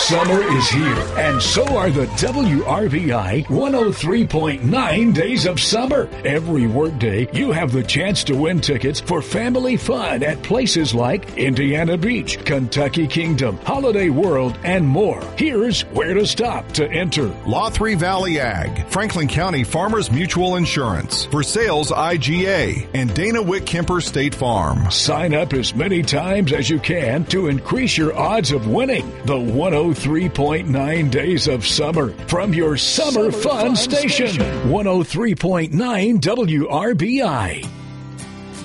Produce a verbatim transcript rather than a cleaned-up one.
Summer is here, and so are the W R V I one oh three point nine Days of Summer. Every workday, you have the chance to win tickets for family fun at places like Indiana Beach, Kentucky Kingdom, Holiday World, and more. Here's where to stop to enter. Law three Valley Ag, Franklin County Farmers Mutual Insurance, For Sales I G A, and Dana Witt Kemper State Farm. Sign up as many times as you can to increase your odds of winning the one oh three point nine Days of Summer from your Summer, Summer Fun, Fun Station. Station. one oh three point nine W R B I.